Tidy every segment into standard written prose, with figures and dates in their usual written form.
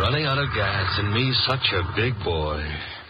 Running out of gas, and me such a big boy.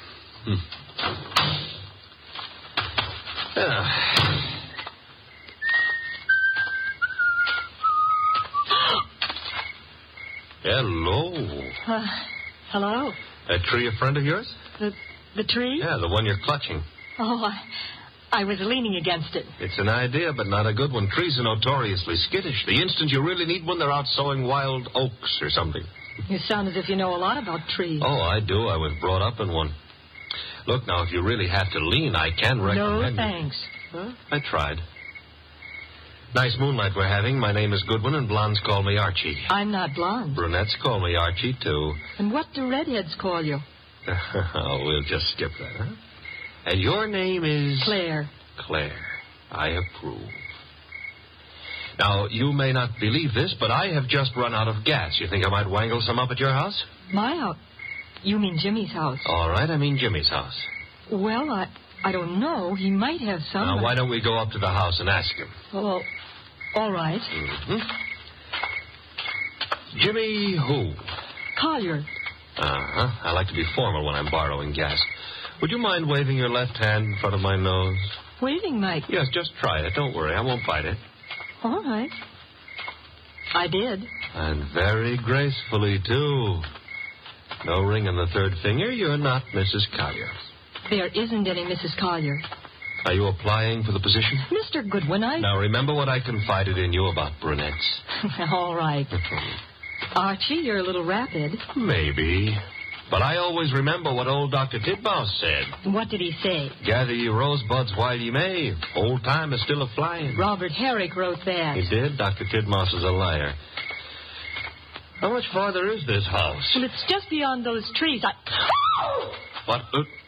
Hello. Hello. That tree a friend of yours? The tree? Yeah, the one you're clutching. Oh, I was leaning against it. It's an idea, but not a good one. Trees are notoriously skittish. The instant you really need one, they're out sowing wild oaks or something. You sound as if you know a lot about trees. Oh, I do. I was brought up in one. Look, now, if you really have to lean, I can recommend... No, thanks. Huh? I tried. Nice moonlight we're having. My name is Goodwin, and blondes call me Archie. I'm not blonde. Brunettes call me Archie, too. And what do redheads call you? Oh, we'll just skip that, huh? And your name is... Claire. Claire. I approve. Now, you may not believe this, but I have just run out of gas. You think I might wangle some up at your house? My house? You mean Jimmy's house? All right, I mean Jimmy's house. Well, I don't know. He might have some. Now, why don't we go up to the house and ask him? Well, all right. Mm-hmm. Jimmy who? Collier. Uh-huh. I like to be formal when I'm borrowing gas. Would you mind waving your left hand in front of my nose? Waving, Mike? Yes, just try it. Don't worry. I won't bite it. All right. I did. And very gracefully, too. No ring on the third finger. You're not Mrs. Collier. There isn't any Mrs. Collier. Are you applying for the position? Mr. Goodwin, Now, remember what I confided in you about brunettes. All right. Archie, you're a little rapid. Maybe. But I always remember what old Dr. Titmouse said. What did he say? Gather ye rosebuds while ye may. Old time is still a-flying. Robert Herrick wrote that. He did? Dr. Titmouse is a liar. How much farther is this house? Well, it's just beyond those trees. What?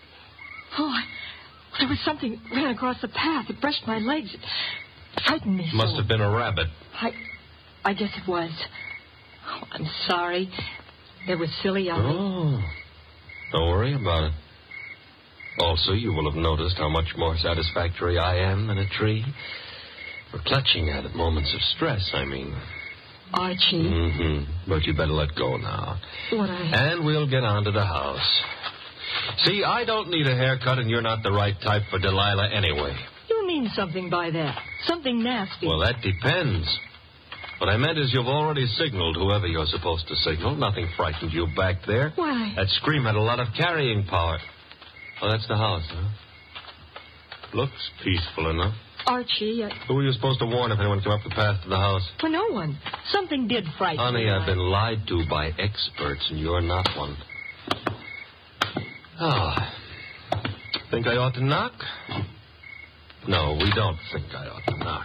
There was something ran across the path. It brushed my legs. It frightened me so. Must have been a rabbit. I guess it was. Oh, I'm sorry. It was silly of me. Oh, don't worry about it. Also, you will have noticed how much more satisfactory I am than a tree. For clutching at it, moments of stress, I mean. Archie. Mm-hmm. But you better let go now. And we'll get on to the house. See, I don't need a haircut, and you're not the right type for Delilah anyway. You mean something by that. Something nasty. Well, that depends. What I meant is you've already signaled whoever you're supposed to signal. Nothing frightened you back there. Why? That scream had a lot of carrying power. Oh, that's the house, huh? Looks peaceful enough. Archie, Who were you supposed to warn if anyone came up the path to the house? Well, no one. Something did frighten me. Honey, I've been lied to by experts, and you're not one. Think I ought to knock? No, we don't think I ought to knock.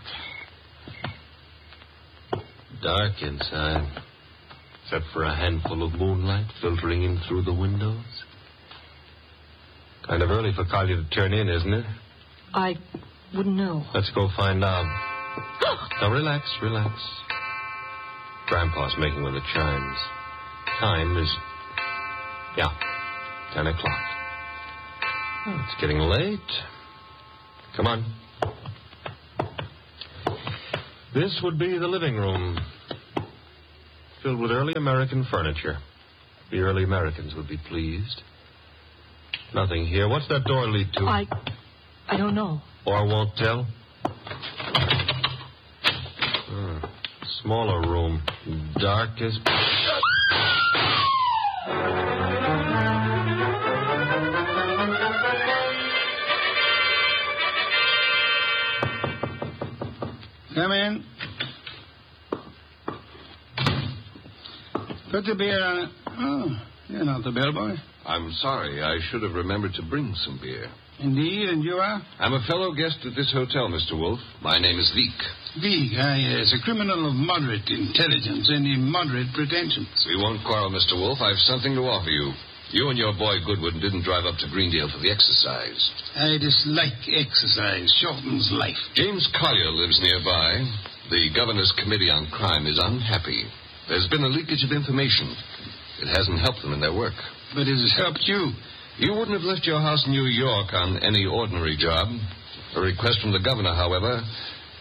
Dark inside, except for a handful of moonlight filtering in through the windows. Kind of early for Collier to turn in, isn't it? I wouldn't know. Let's go find out. Now, relax. Grandpa's making one of the chimes. Time is, 10 o'clock. Oh, it's getting late. Come on. This would be the living room, filled with early American furniture. The early Americans would be pleased. Nothing here. What's that door lead to? I don't know. Or won't tell? Smaller room. Dark as... Come in. Put the beer on it. Oh, you're not the bellboy. I'm sorry. I should have remembered to bring some beer. Indeed, and you are? I'm a fellow guest at this hotel, Mr. Wolf. My name is Leek. Leek, yes. A criminal of moderate intelligence and moderate pretensions. We won't quarrel, Mr. Wolf. I've something to offer you. You and your boy Goodwin didn't drive up to Greendale for the exercise. I dislike exercise. Shortens life. James Collier lives nearby. The governor's committee on crime is unhappy. There's been a leakage of information. It hasn't helped them in their work. But it has helped you. You wouldn't have left your house in New York on any ordinary job. A request from the governor, however.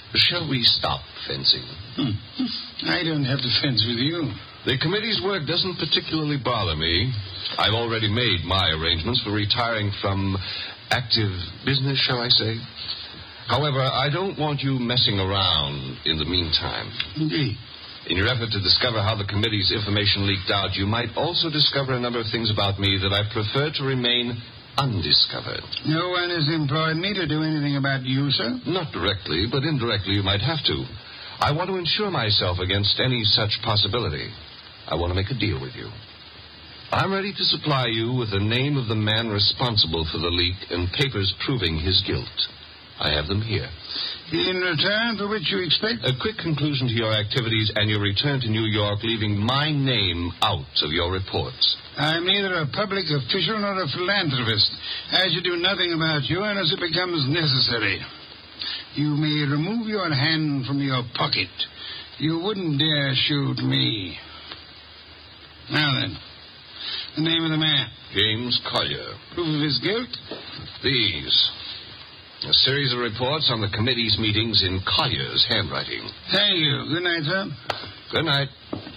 Shall we stop fencing? I don't have to fence with you. The committee's work doesn't particularly bother me. I've already made my arrangements for retiring from active business, shall I say. However, I don't want you messing around in the meantime. Indeed. In your effort to discover how the committee's information leaked out, you might also discover a number of things about me that I prefer to remain undiscovered. No one has employed me to do anything about you, sir? Not directly, but indirectly you might have to. I want to insure myself against any such possibility. I want to make a deal with you. I'm ready to supply you with the name of the man responsible for the leak and papers proving his guilt. I have them here. In return for which you expect? A quick conclusion to your activities and your return to New York, leaving my name out of your reports. I'm neither a public official nor a philanthropist. I should do nothing about you unless it becomes necessary. You may remove your hand from your pocket. You wouldn't dare shoot me. Now then, the name of the man. James Collier. Proof of his guilt? These. A series of reports on the committee's meetings in Collier's handwriting. Thank you. Good night, sir. Good night.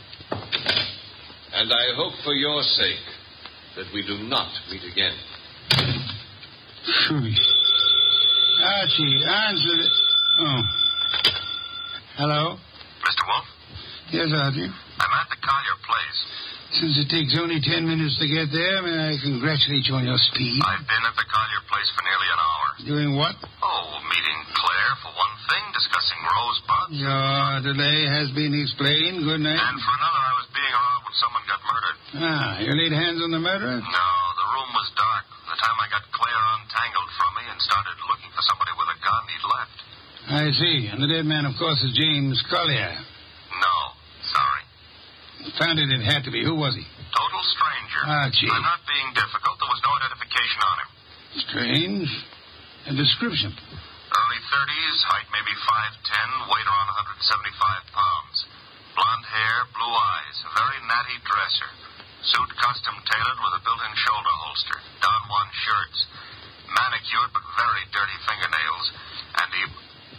And I hope for your sake that we do not meet again. Phew. Archie, answer it. Oh. Hello? Mr. Wolf? Yes, Archie. I'm at the Collier place. Since it takes only 10 minutes to get there, may I congratulate you on your speed? I've been at the Collier place for nearly an hour. Doing what? Oh, meeting Claire for one thing, discussing Rosebud. Your delay has been explained. Good night. And for another, I was being around when someone got murdered. You laid hands on the murderer? No, the room was dark. By the time I got Claire untangled from me and started looking for somebody with a gun, he'd left. I see. And the dead man, of course, is James Collier. No, sorry. Found it had to be. Who was he? Total stranger. Archie. I'm not being difficult. There was no identification on him. Strange. A description. Early 30s, height maybe 5'10", weight around 175 pounds. Blonde hair, blue eyes, a very natty dresser. Suit custom tailored with a built-in shoulder holster. Don Juan shirts. Manicured but very dirty fingernails. And he...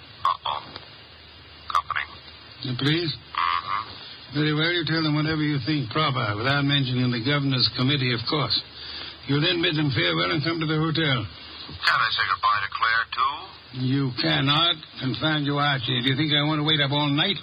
Company. You please? Mm-hmm. Very well, you tell them whatever you think proper, without mentioning the governor's committee, of course. You then bid them farewell and come to the hotel. Can't I say goodbye to Claire, too? You cannot. Confound you, Archie. Do you think I want to wait up all night?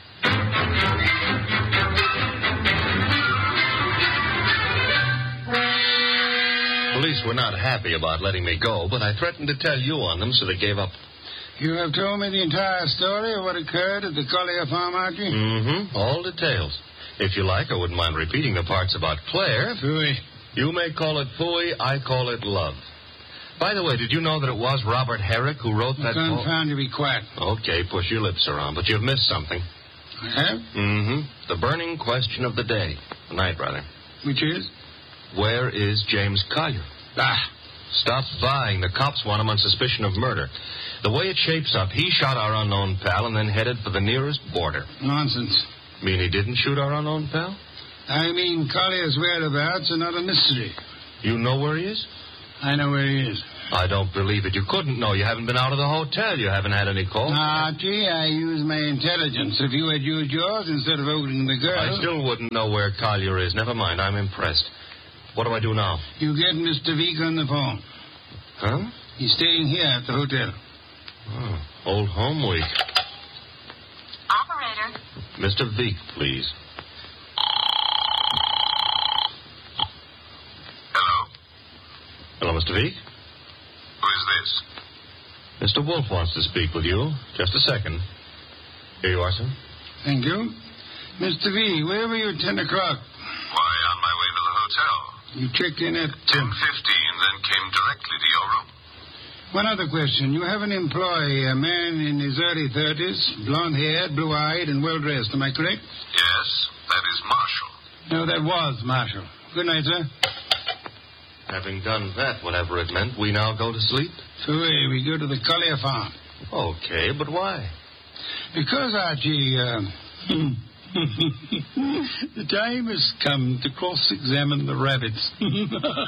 Police were not happy about letting me go, but I threatened to tell you on them, so they gave up. You have told me the entire story of what occurred at the Collier farm, Archie? Mm-hmm. All details. If you like, I wouldn't mind repeating the parts about Claire. Phooey. You may call it phooey, I call it love. By the way, did you know that it was Robert Herrick who wrote that poem? Confound you, be quiet. Okay, push your lips around, but you've missed something. I have? Mm-hmm. The burning question of the day. The night, rather. Which is? Where is James Collier? Stop vying. The cops want him on suspicion of murder. The way it shapes up, he shot our unknown pal and then headed for the nearest border. Nonsense. Mean he didn't shoot our unknown pal? I mean, Collier's whereabouts are not a mystery. You know where he is? I know where he is. I don't believe it. You couldn't know. You haven't been out of the hotel. You haven't had any calls. Archie, I use my intelligence. If you had used yours instead of opening the girl... I still wouldn't know where Collier is. Never mind. I'm impressed. What do I do now? You get Mr. Veek on the phone. Huh? He's staying here at the hotel. Oh, old home week. Operator. Mr. Veek, please. Hello? Hello, Mr. Veek? Who is this? Mr. Wolf wants to speak with you. Just a second. Here you are, sir. Thank you. Mr. V, where were you at 10 o'clock? Why, on my way to the hotel. You checked in at... 10:15, then came directly to your room. One other question. You have an employee, a man in his early 30s, blonde-haired, blue-eyed, and well-dressed. Am I correct? Yes, that is Marshall. No, that was Marshall. Good night, sir. Having done that, whatever it meant, we now go to sleep? Phooey, we go to the Collier farm. Okay, but why? Because, Archie, the time has come to cross-examine the rabbits.